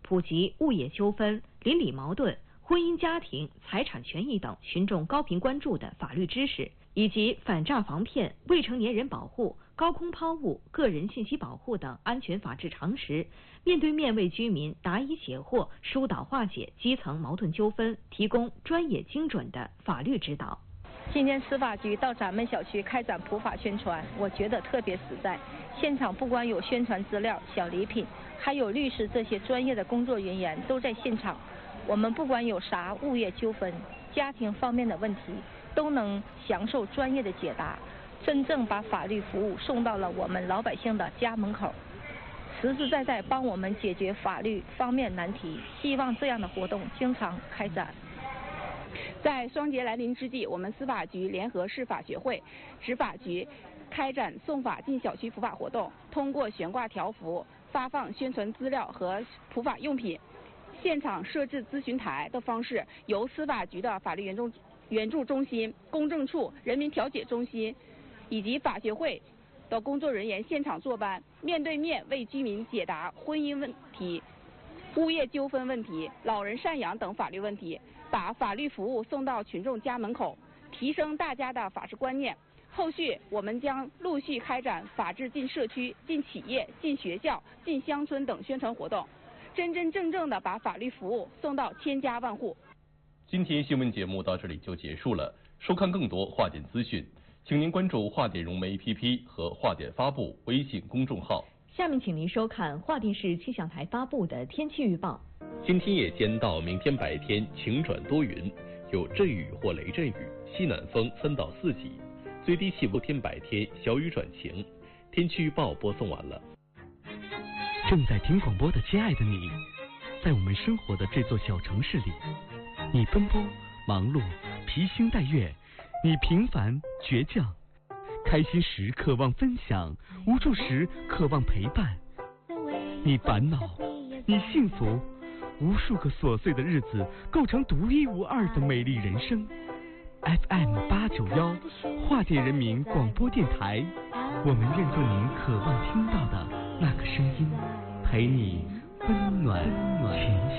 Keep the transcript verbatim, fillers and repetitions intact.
普及物业纠纷、邻里矛盾、婚姻家庭、财产权益等群众高频关注的法律知识，以及反诈防骗、未成年人保护、高空抛物、个人信息保护等安全法治常识，面对面为居民答疑解惑、疏导化解基层矛盾纠纷，提供专业精准的法律指导。 今天司法局到咱们小区开展普法宣传，我觉得特别实在。现场不光有宣传资料、小礼品，还有律师这些专业的工作人员都在现场。我们不管有啥物业纠纷、家庭方面的问题，都能享受专业的解答，真正把法律服务送到了我们老百姓的家门口，实实在在帮我们解决法律方面难题。希望这样的活动经常开展。 在双节来临之际，我们司法局联合市法学会、执法局开展送法进小区普法活动，通过悬挂条幅、发放宣传资料和普法用品、现场设置咨询台的方式，由司法局的法律援助援助中心、公证处、人民调解中心以及法学会的工作人员现场坐班，面对面为居民解答婚姻问题、物业纠纷问题、老人赡养等法律问题，把法律服务送到群众家门口，提升大家的法治观念。后续我们将陆续开展法治进社区、进企业、进学校、进乡村等宣传活动，真真正正的把法律服务送到千家万户。 今天新闻节目到这里就结束了，收看更多话点资讯，请您关注话点融媒 A P P 和话点发布微信公众号。 下面请您收看华电市气象台发布的天气预报。 今天夜间到明天白天晴转多云，有阵雨或雷阵雨，西南风三到四级，最低气温天白天小雨转晴。天气预报播送完了。 正在听广播的亲爱的你，在我们生活的这座小城市里，你奔波忙碌披星戴月，你平凡倔强，开心时渴望分享，无助时渴望陪伴。你烦恼，你幸福，无数个琐碎的日子构成独一无二的美丽人生。F M 八九幺华电人民广播电台，我们愿做您渴望听到的那个声音，陪你温暖前行。